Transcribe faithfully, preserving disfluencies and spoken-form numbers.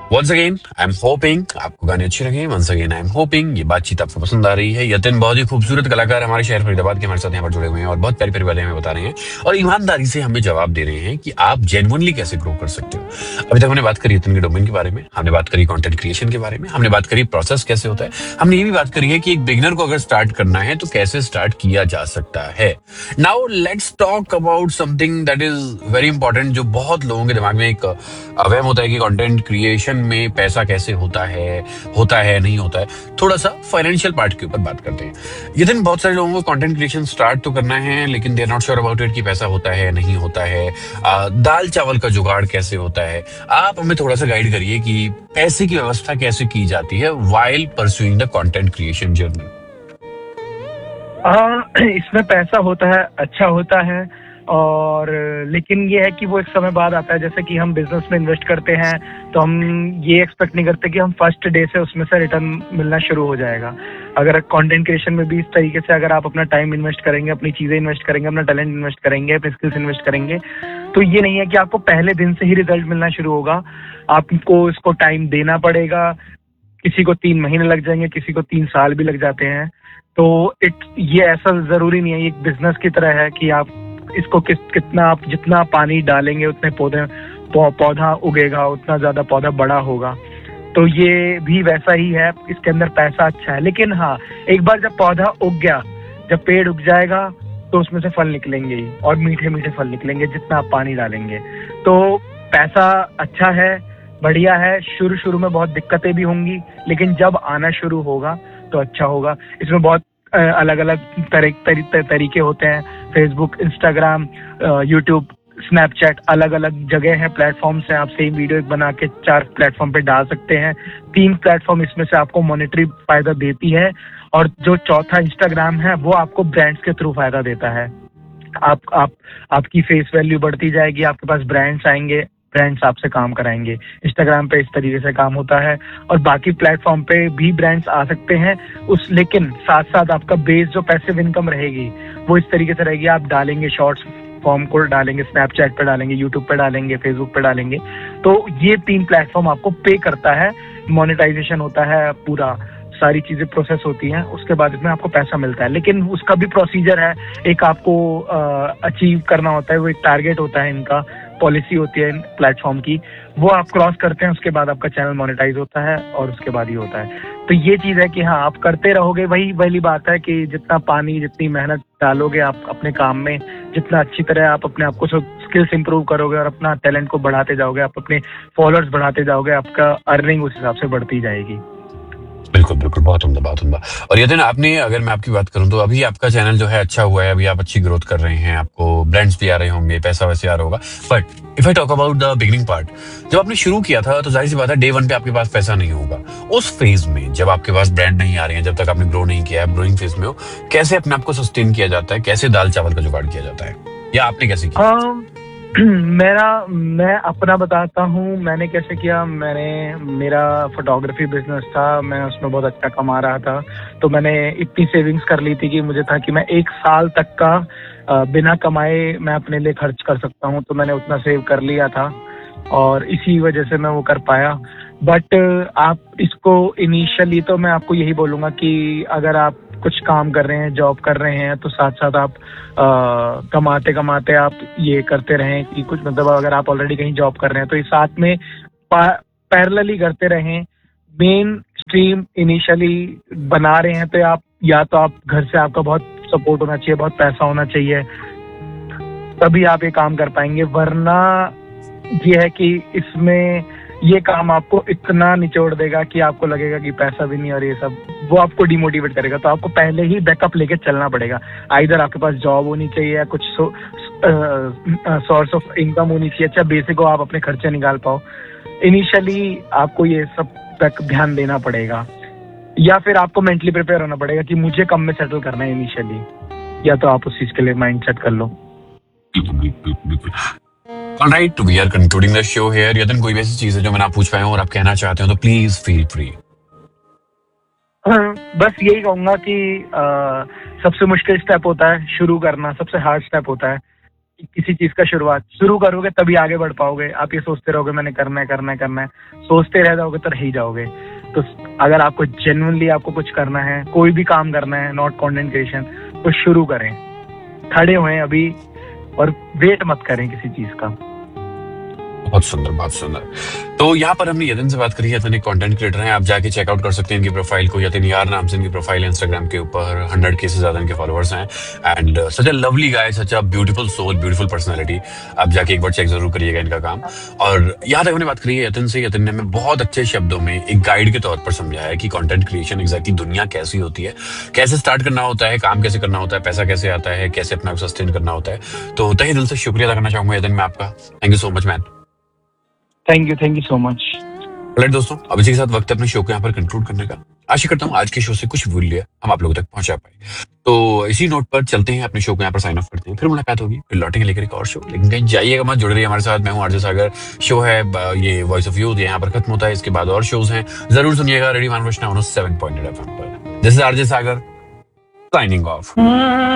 Once again I am hoping आपको गाने अच्छे लगे। Once again I am hoping ये बातचीत आपको पसंद आ रही है। यतिन बहुत ही खूबसूरत कलाकार हमारे शहर फरीदाबाद के हमारे साथ यहाँ पर जुड़े हुए हैं और बहुत प्यारी प्यारी बातें हमें बता रहे हैं और ईमानदारी से हमें जवाब दे रहे हैं कि आप जेन्युइनली कैसे ग्रो कर सकते हो। अभी तक हमने बात करी यतिन के डोमेन के बारे में, हमने बात करी कंटेंट क्रिएशन के बारे में, हमने बात करी प्रोसेस कैसे होता है, हमने ये भी बात करी है कि एक बिगिनर को अगर स्टार्ट करना है तो कैसे स्टार्ट किया जा सकता है। Now let's talk about something that is very important, जो बहुत लोगों के दिमाग में एक अवहम होता है कि कंटेंट क्रिएशन में पैसा कैसे होता है, होता है नहीं होता है। थोड़ा सा फाइनेंशियल पार्ट के ऊपर बात करते हैं। ये दिन बहुत सारे लोगों को कंटेंट क्रिएशन स्टार्ट तो करना है लेकिन they are not sure about it कि पैसा होता है नहीं होता है। आ, दाल चावल का जुगाड़ कैसे होता है। आप हमें थोड़ा सा गाइड करिए कि पैसे की व्यवस्था कैसे की जाती है while pursuing the content creation journey. हाँ, इसमें पैसा होता है, अच्छा होता है। और लेकिन ये है कि वो एक समय बाद आता है। जैसे कि हम बिजनेस में इन्वेस्ट करते हैं तो हम ये एक्सपेक्ट नहीं करते कि हम फर्स्ट डे से उसमें से रिटर्न मिलना शुरू हो जाएगा। अगर कंटेंट क्रिएशन में भी इस तरीके से अगर आप अपना टाइम इन्वेस्ट करेंगे, अपनी चीजें इन्वेस्ट करेंगे, अपना टैलेंट इन्वेस्ट करेंगे, अपनी स्किल्स इन्वेस्ट करेंगे, तो ये नहीं है कि आपको पहले दिन से ही रिजल्ट मिलना शुरू होगा। आपको इसको टाइम देना पड़ेगा। किसी को तीन महीने लग जाएंगे, किसी को तीन साल भी लग जाते हैं। तो इट ये ऐसा जरूरी नहीं है, ये एक बिजनेस की तरह है कि आप इसको किस कितना आप जितना पानी डालेंगे उतने पौधे पौ, पौधा उगेगा, उतना ज्यादा पौधा बड़ा होगा। तो ये भी वैसा ही है, इसके अंदर पैसा अच्छा है। लेकिन हाँ, एक बार जब पौधा उग गया, जब पेड़ उग जाएगा तो उसमें से फल निकलेंगे ही, और मीठे मीठे फल निकलेंगे जितना आप पानी डालेंगे। तो पैसा अच्छा है, बढ़िया है। शुरू शुरू में बहुत दिक्कतें भी होंगी, लेकिन जब आना शुरू होगा तो अच्छा होगा। इसमें बहुत अलग अलग तरी, तरी, तरीके होते हैं। फेसबुक, इंस्टाग्राम, यूट्यूब, स्नैपचैट, अलग अलग जगह है, प्लेटफॉर्म्स हैं। आप सेम वीडियो बना के चार प्लेटफॉर्म पे डाल सकते हैं। तीन प्लेटफॉर्म इसमें से आपको मॉनेटरी फायदा देती है, और जो चौथा इंस्टाग्राम है वो आपको ब्रांड्स के थ्रू फायदा देता है। आप आप आपकी फेस वैल्यू बढ़ती जाएगी, आपके पास ब्रांड्स आएंगे, ब्रांड्स आपसे काम कराएंगे। इंस्टाग्राम पे इस तरीके से काम होता है, और बाकी प्लेटफॉर्म पे भी ब्रांड्स आ सकते हैं उस लेकिन साथ साथ आपका बेस जो पैसिव इनकम रहेगी वो इस तरीके से रहेगी। आप डालेंगे शॉर्ट्स फॉर्म को डालेंगे, स्नैपचैट पे डालेंगे, यूट्यूब पे डालेंगे, फेसबुक पे डालेंगे, तो ये तीन प्लेटफॉर्म आपको पे करता है। मोनेटाइजेशन होता है, पूरा सारी चीजें प्रोसेस होती हैं, उसके बाद इसमें आपको पैसा मिलता है। लेकिन उसका भी प्रोसीजर है, एक आपको अचीव करना होता है, वो एक टारगेट होता है, इनका पॉलिसी होती है इन प्लेटफॉर्म की, वो आप क्रॉस करते हैं, उसके बाद आपका चैनल मोनेटाइज होता है, और उसके बाद ही होता है। तो ये चीज है कि हाँ, आप करते रहोगे। वही वाली बात है कि जितना पानी, जितनी मेहनत डालोगे आप अपने काम में, जितना अच्छी तरह आप अपने आप को स्किल्स इंप्रूव करोगे और अपना टैलेंट को बढ़ाते जाओगे, आप अपने फॉलोअर्स बढ़ाते जाओगे, आपका अर्निंग उस हिसाब से बढ़ती जाएगी। बिल्कुल बिल्कुल, बहुत उम्दा बहुत उम्दा। और यतिन, आपने, अगर मैं आपकी बात करूं तो अभी आपका चैनल जो है अच्छा हुआ है, अभी आप अच्छी ग्रोथ कर रहे हैं, आपको ब्रांड्स भी आ रहे होंगे, पैसा वैसे आ रहा होगा। But if I talk about the beginning part, जब आपने शुरू किया था तो जाहिर सी बात है डे वन पे आपके पास पैसा नहीं होगा। उस फेज में जब आपके पास ब्रांड नहीं आ रहे हैं, जब तक आपने ग्रो नहीं किया है, ग्रोइंग फेज में हो, कैसे अपने आप को सस्टेन किया जाता है, कैसे दाल चावल का जुगाड़ किया जाता है, या आपने कैसे किया? मेरा मैं अपना बताता हूँ, मैंने कैसे किया। मैंने मेरा फोटोग्राफी बिजनेस था, मैं उसमें बहुत अच्छा कमा रहा था। तो मैंने इतनी सेविंग्स कर ली थी कि मुझे था कि मैं एक साल तक का बिना कमाए मैं अपने लिए खर्च कर सकता हूँ। तो मैंने उतना सेव कर लिया था, और इसी वजह से मैं वो कर पाया। बट आप इसको इनिशियली, तो मैं आपको यही बोलूँगा कि अगर आप कुछ काम कर रहे हैं, जॉब कर रहे हैं, तो साथ साथ आप आ, कमाते कमाते आप ये करते रहें कि कुछ, मतलब अगर आप ऑलरेडी कहीं जॉब कर रहे हैं तो ये साथ में पैरेलली करते रहें। मेन स्ट्रीम इनिशियली बना रहे हैं तो आप, या तो आप घर से आपका बहुत सपोर्ट होना चाहिए, बहुत पैसा होना चाहिए, तभी आप ये काम कर पाएंगे। वरना ये है कि इसमें ये काम आपको इतना निचोड़ देगा कि आपको लगेगा कि पैसा भी नहीं, और ये सब वो आपको डिमोटिवेट करेगा। तो आपको पहले ही बैकअप लेके चलना पड़ेगा। आइदर आपके पास जॉब होनी चाहिए, या कुछ सोर्स ऑफ इनकम होनी चाहिए, अच्छा बेसिक हो, आप अपने खर्चे निकाल पाओ। इनिशियली आपको ये सब तक ध्यान देना पड़ेगा, या फिर आपको मेंटली प्रिपेयर होना पड़ेगा कि मुझे कम में सेटल करना है इनिशियली, या तो आप उस चीज के लिए माइंड सेट कर लो। Alright, we are concluding the show here. Yatin, कोई वैसी चीज है जो मैं ना पूछ पाया हूं और आप कहना चाहते हो तो प्लीज फील फ्री। बस यही कहूंगा कि आ, सबसे मुश्किल स्टेप होता है शुरू करना, सबसे हार्ड स्टेप होता है। किसी चीज का शुरुआत शुरू करोगे तभी आगे बढ़ पाओगे। आप ये सोचते रहोगे मैंने करना है करना है करना है, सोचते रह जाओगे तो रह ही जाओगे। तो अगर आपको जेन्युइनली आपको कुछ करना है, कोई भी काम करना है, नॉट कंटेंट क्रिएशन, तो शुरू करें, खड़े हुए अभी, और वेट मत करें किसी चीज का। बहुत सुंदर, बहुत सुंदर। तो यहाँ पर हमने यतिन से बात करी है। यतिन एक कंटेंट क्रिएटर हैं, आप जाके चेकआउट कर सकते हैं इनकी प्रोफाइल को। यतिन यार नाम से इनकी प्रोफाइल है इंस्टाग्राम के ऊपर, हंड्रेड के से ज्यादा इनके फॉलोअर्स हैं। And such a lovely guy, such a beautiful soul, beautiful personality. आप जाके एक बार चेक जरूर करिएगा इनका काम। और यहाँ तक हमने बात करी है यतिन से। यतिन ने हमें बहुत अच्छे शब्दों में एक गाइड के तौर पर समझाया है कि कंटेंट क्रिएशन एग्जैक्टली दुनिया कैसी होती है, कैसे स्टार्ट करना होता है, काम कैसे करना होता है, पैसा कैसे आता है, कैसे अपना सस्टेन करना होता है। तो तहे दिल से शुक्रिया अदा करना चाहूंगा यतिन मैं आपका। Thank you so much man. Thank you, thank you so much. Right दोस्तों, अब इसी के साथ वक्त है अपने शो को यहाँ पर कंक्लूड करने का। आशा करता हूँ आज के शो से कुछ मूल्य हम आप लोगों तक पहुंचा पाए। तो इसी नोट पर चलते हैं, अपने शो को यहाँ पर साइन ऑफ करते हैं। फिर मुलाकात होगी, फिर लौटेंगे लेकर एक और शो। लेकिन कहीं जाइएगा मत, जुड़ रही हमारे साथ। मैं हूँ आरजे सागर। शो है ये वॉइस ऑफ यूथ, यहाँ पर खत्म होता है। इसके बाद और शोज हैं, जरूर सुनिएगा। Radio मानकृष्णा seven point eight F M पर। This is RJ Sagar signing off.